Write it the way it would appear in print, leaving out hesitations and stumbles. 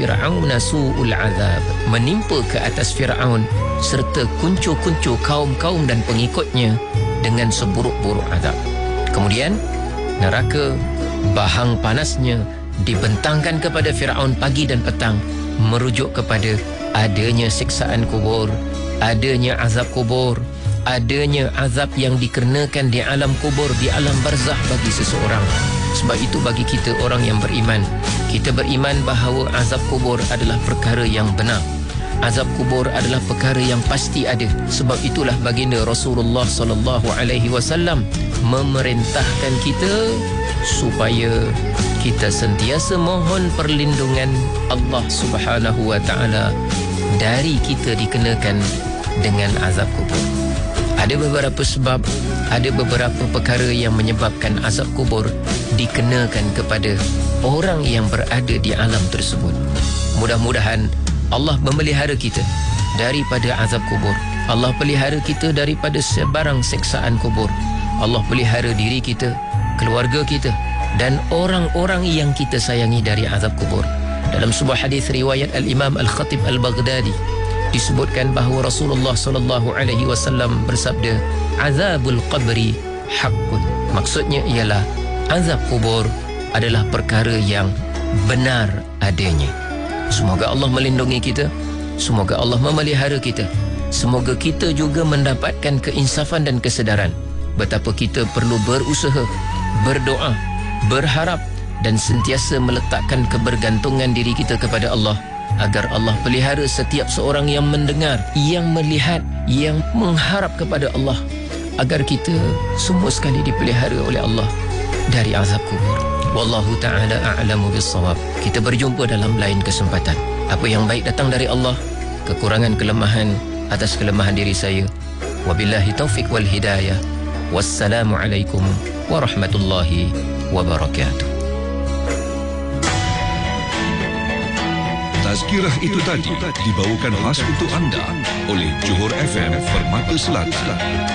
Fir'auna su'ul azab, menimpa ke atas Fir'aun serta kuncu-kuncu kaum-kaum dan pengikutnya dengan seburuk-buruk azab. Kemudian neraka bahang panasnya dibentangkan kepada Fir'aun pagi dan petang, merujuk kepada adanya siksaan kubur, adanya azab kubur, adanya azab yang dikenakan di alam kubur, di alam barzakh bagi seseorang. Sebab itu bagi kita orang yang beriman, kita beriman bahawa azab kubur adalah perkara yang benar. Azab kubur adalah perkara yang pasti ada. Sebab itulah baginda Rasulullah sallallahu alaihi wasallam memerintahkan kita supaya kita sentiasa mohon perlindungan Allah Subhanahu wa taala dari kita dikenakan dengan azab kubur. Ada beberapa sebab, ada beberapa perkara yang menyebabkan azab kubur dikenakan kepada orang yang berada di alam tersebut. Mudah-mudahan Allah memelihara kita daripada azab kubur. Allah pelihara kita daripada sebarang siksaan kubur. Allah pelihara diri kita, keluarga kita dan orang-orang yang kita sayangi dari azab kubur. Dalam sebuah hadis riwayat Al-Imam Al-Khatib Al-Baghdadi disebutkan bahawa Rasulullah sallallahu alaihi wasallam bersabda, azabul qabri haqqun. Maksudnya ialah azab kubur adalah perkara yang benar adanya. Semoga Allah melindungi kita, semoga Allah memelihara kita, semoga kita juga mendapatkan keinsafan dan kesedaran betapa kita perlu berusaha, berdoa, berharap dan sentiasa meletakkan kebergantungan diri kita kepada Allah, agar Allah pelihara setiap seorang yang mendengar, yang melihat, yang mengharap kepada Allah, agar kita semua sekali dipelihara oleh Allah dari azab kubur. Wallahu ta'ala a'lamu bis-shawab. Kita berjumpa dalam lain kesempatan. Apa yang baik datang dari Allah, kekurangan kelemahan atas kelemahan diri saya. Wabillahi taufiq wal hidayah. Wassalamualaikum warahmatullahi wabarakatuh. Tazkirah itu tadi dibawakan khas untuk anda oleh Johor FM Permata Selatan.